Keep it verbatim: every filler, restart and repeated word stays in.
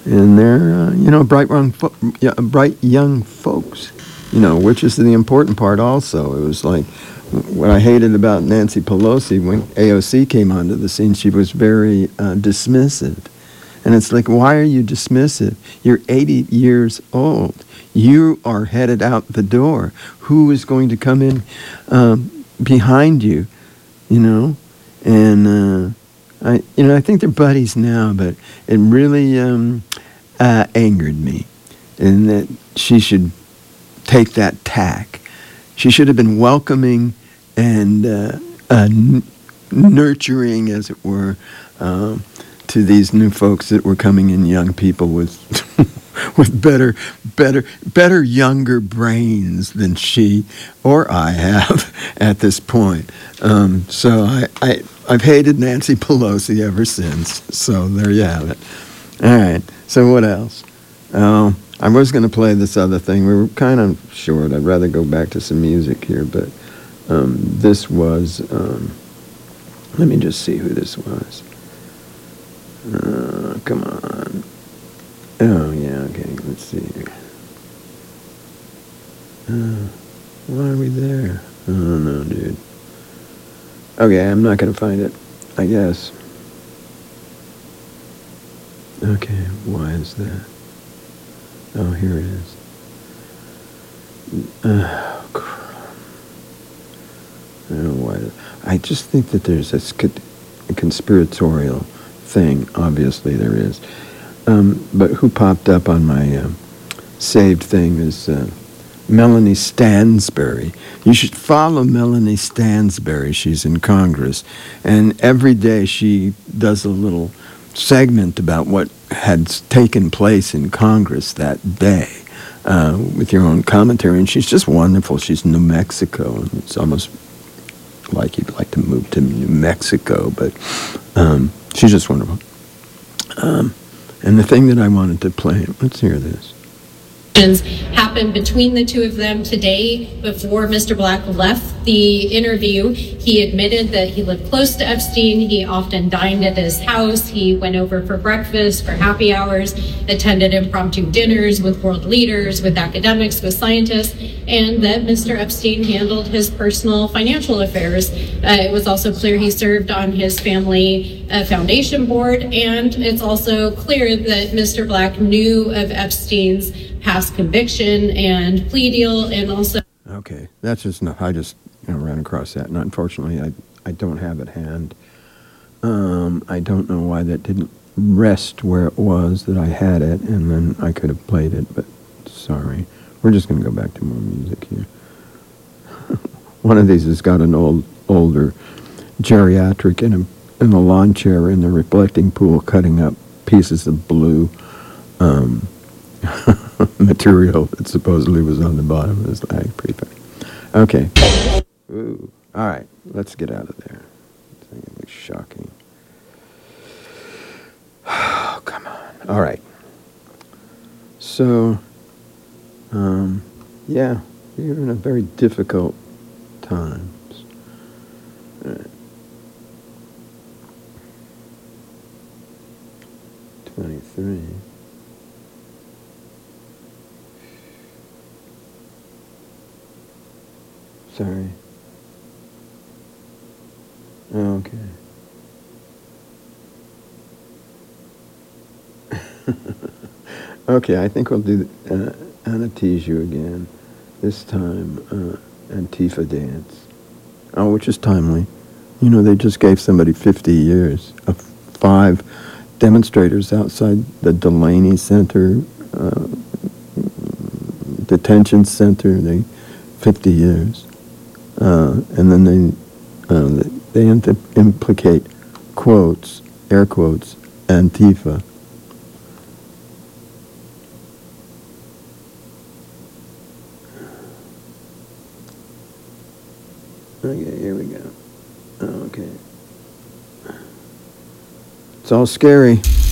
and they're uh, you know bright young fo- yeah, bright young folks, you know, which is the important part. Also, it was like what I hated about Nancy Pelosi when A O C came onto the scene. She was very uh, dismissive, and it's like, why are you dismissive? You're eighty years old. You are headed out the door. Who is going to come in um, behind you? You know, and. Uh, I, you know, I think they're buddies now, but it really um, uh, angered me, in that she should take that tack. She should have been welcoming and uh, uh, n- nurturing, as it were, um, to these new folks that were coming in, young people with with better, better, better younger brains than she or I have at this point. Um, so I, I, I've hated Nancy Pelosi ever since. So there you have it. All right. So what else? Oh, I was going to play this other thing. We were kind of short. I'd rather go back to some music here, but um, this was. Um, let me just see who this was. Uh, come on. Oh, yeah, okay, let's see here. Uh, why are we there? Oh, no, dude. Okay, I'm not going to find it, I guess. Okay, why is that? Oh, here it is. Oh, crap. I don't know why. I just think that there's this a conspiratorial thing. Obviously, there is. Um, but who popped up on my uh, saved thing is uh, Melanie Stansbury. You should follow Melanie Stansbury. She's in Congress. And every day she does a little segment about what had taken place in Congress that day uh, with your own commentary. And she's just wonderful. She's in New Mexico. And it's almost like you'd like to move to New Mexico. But um, she's just wonderful. Um, And the thing that I wanted to play, let's hear this. Happened between the two of them today before Mister Black left the interview. He admitted that he lived close to Epstein. He often dined at his house. He went over for breakfast, for happy hours, attended impromptu dinners with world leaders, with academics, with scientists, and that Mister Epstein handled his personal financial affairs. Uh, it was also clear he served on his family uh, foundation board, and it's also clear that Mister Black knew of Epstein's past conviction and plea deal, and also. Okay, that's just enough. I just you know, ran across that, and unfortunately, I I don't have it hand. Um, I don't know why that didn't rest where it was that I had it, and then I could have played it. But sorry, we're just going to go back to more music here. One of these has got an old older geriatric in a in a lawn chair in the reflecting pool, cutting up pieces of blue. Um, material that supposedly was on the bottom of his leg. Pretty funny. Okay. Ooh. All right. Let's get out of there. It was shocking. Oh, come on. All right. So, um, yeah, we're in a very difficult times. All right. twenty-three. Sorry. Oh, okay. Okay, I think we'll do uh, Anastasia again. This time, uh, Antifa dance. Oh, which is timely. You know, they just gave somebody fifty years of five demonstrators outside the Delaney Center, uh, detention center. They fifty years. Uh, and then they uh, they imp- implicate quotes, air quotes, Antifa. Okay, here we go. Okay. It's all scary.